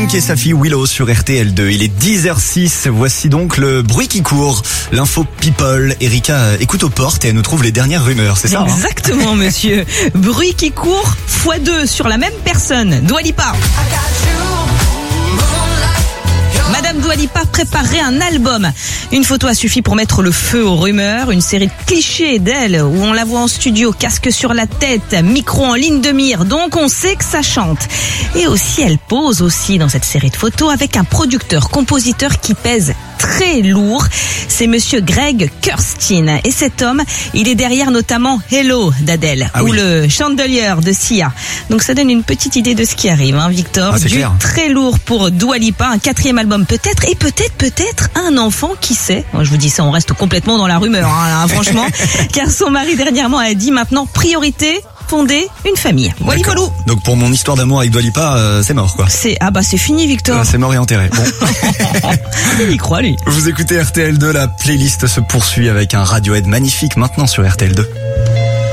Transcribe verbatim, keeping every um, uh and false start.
Pink et sa fille Willow sur R T L deux. Il est dix heures six. Voici donc le bruit qui court. L'info people. Erika écoute aux portes et elle nous trouve les dernières rumeurs. C'est ça? Exactement, hein, monsieur. Bruit qui court fois deux sur la même personne. Dua Lipa. Madame Dua Lipa préparerait un album. Une photo a suffi pour mettre le feu aux rumeurs. Une série de clichés d'elle où on la voit en studio, casque sur la tête, micro en ligne de mire. Donc on sait que ça chante. Et aussi elle pose aussi dans cette série de photos avec un producteur, compositeur qui pèse très lourd. C'est monsieur Greg Kurstin. Et cet homme, il est derrière notamment Hello d'Adèle ah ou oui. le Chandelier de Sia. Donc ça donne une petite idée de ce qui arrive, hein, Victor. Ah, du clair. Très lourd pour Dua Lipa, un quatrième album peut-être, et peut-être, peut-être un enfant, qui sait. Moi, je vous dis ça, on reste complètement dans la rumeur, hein, là, franchement. Car son mari dernièrement a dit maintenant priorité, fonder une famille. Voilà, voilà. Donc pour mon histoire d'amour avec Dua Lipa, euh, c'est mort quoi. C'est ah bah c'est fini, Victor. Euh, c'est mort et enterré. Bon. Il y croit lui. Vous écoutez R T L deux, la playlist se poursuit avec un Radiohead magnifique maintenant sur R T L deux.